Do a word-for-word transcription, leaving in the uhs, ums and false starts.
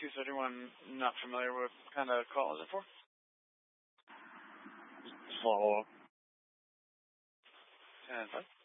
two thirty-one, not familiar. What kind of call is it for? Follow up. ten five.